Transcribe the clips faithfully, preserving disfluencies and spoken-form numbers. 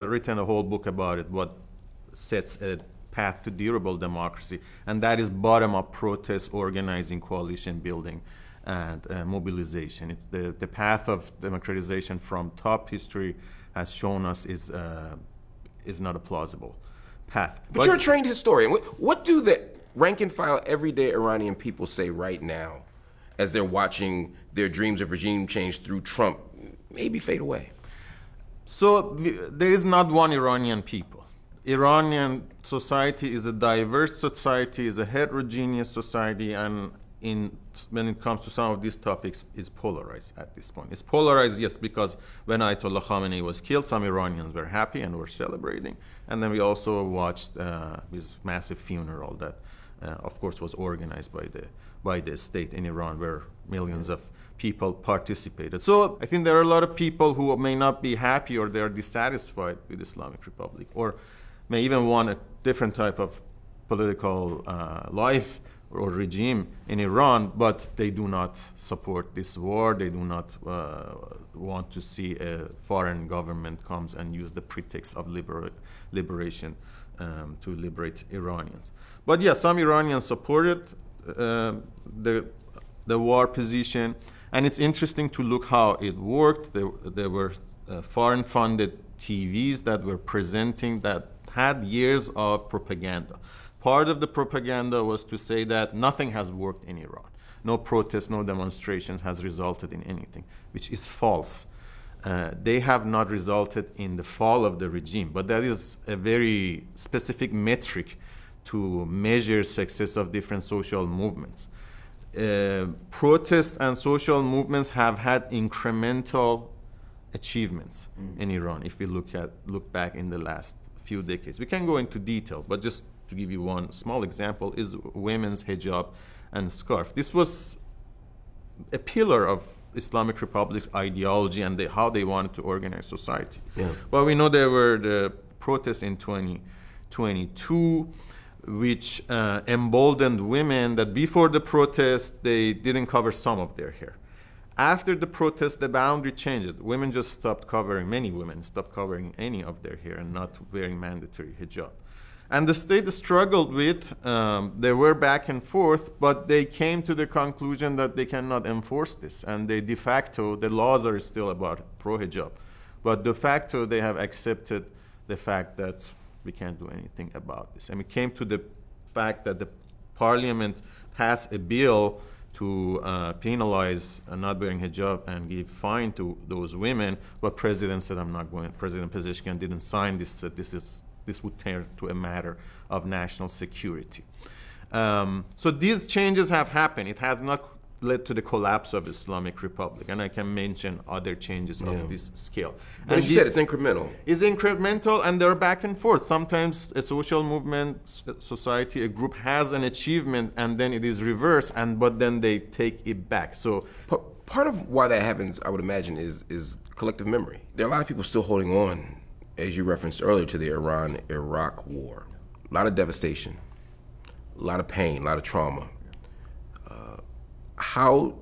written a whole book about it, what sets a path to durable democracy, and that is bottom-up protest, organizing, coalition building, and uh, mobilization. It's the, the path of democratization from top history has shown us is, uh, is not a plausible path. But, but you're a trained historian. What, what do the rank and file everyday Iranian people say right now as they're watching their dreams of regime change through Trump maybe fade away? So there is not one Iranian people. Iranian society is a diverse society, is a heterogeneous society, and in when it comes to some of these topics, it's polarized at this point. It's polarized, yes, because when Ayatollah Khamenei was killed, some Iranians were happy and were celebrating, and then we also watched uh, his massive funeral that, uh, of course, was organized by the by the state in Iran, where millions of people participated. So I think there are a lot of people who may not be happy or they are dissatisfied with Islamic Republic, or may even want a different type of political uh, life or regime in Iran, but they do not support this war. They do not uh, want to see a foreign government comes and use the pretext of liber- liberation um, to liberate Iranians. But yeah, some Iranians supported uh, the the war position, and it's interesting to look how it worked. There, there were uh, foreign-funded T Vs that were presenting that had years of propaganda. Part of the propaganda was to say that nothing has worked in Iran. No protests, no demonstrations has resulted in anything, which is false. Uh, they have not resulted in the fall of the regime, but that is a very specific metric to measure success of different social movements. Uh, protests and social movements have had incremental achievements mm. in Iran. If we look at look back in the last few decades, we can go into detail, but just to give you one small example is women's hijab and scarf. This was a pillar of Islamic Republic's ideology and they, how they wanted to organize society. Yeah. But we know there were the protests in twenty twenty-two, which uh, emboldened women that before the protest, they didn't cover some of their hair. After the protest, the boundary changed. Women just stopped covering, many women stopped covering any of their hair and not wearing mandatory hijab. And the state struggled with, um, they were back and forth, but they came to the conclusion that they cannot enforce this. And they de facto, the laws are still about pro-hijab. But de facto, they have accepted the fact that we can't do anything about this. And it came to the fact that the parliament passed a bill to uh, penalize uh, not wearing hijab and give fine to those women, but President said, I'm not going, President Pezeshkian didn't sign this, uh, this is this would turn to a matter of national security. Um, so these changes have happened. It has not led to the collapse of Islamic Republic, and I can mention other changes yeah. of this scale. But and as you said, it's incremental. It's incremental, and they're back and forth. Sometimes a social movement, society, a group has an achievement, and then it is reversed, and but then they take it back. So part of why that happens, I would imagine, is is collective memory. There are a lot of people still holding on, as you referenced earlier, to the Iran-Iraq war. A lot of devastation, a lot of pain, a lot of trauma. Uh, how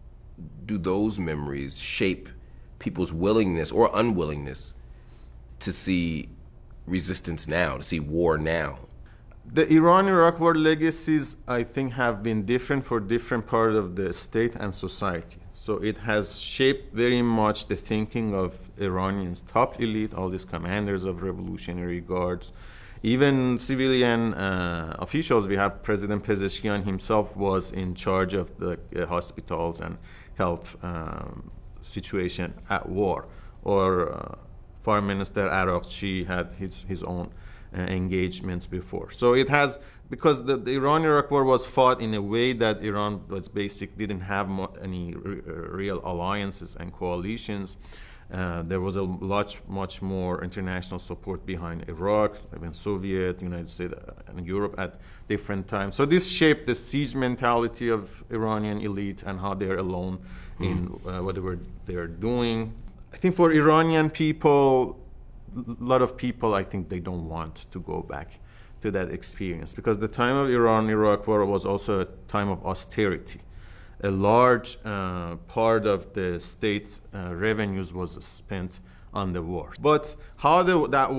do those memories shape people's willingness or unwillingness to see resistance now, to see war now? The Iran-Iraq war legacies, I think, have been different for different parts of the state and society. So it has shaped very much the thinking of Iranians' top elite, all these commanders of Revolutionary Guards, even civilian uh, officials. We have President Pezeshkian himself was in charge of the uh, hospitals and health um, situation at war. Or uh, Foreign Minister Araqchi had his, his own uh, engagements before. So it has, because the, the Iran-Iraq war was fought in a way that Iran was basic, didn't have mo- any re- real alliances and coalitions. Uh, there was a lot, much more international support behind Iraq, even Soviet, United States, and Europe at different times. So this shaped the siege mentality of Iranian elite and how they're alone mm. in uh, whatever they're doing. I think for Iranian people, a lot of people, I think they don't want to go back to that experience, because the time of Iran-Iraq war was also a time of austerity. A large uh, part of the state's uh, revenues was spent on the war. But how the, that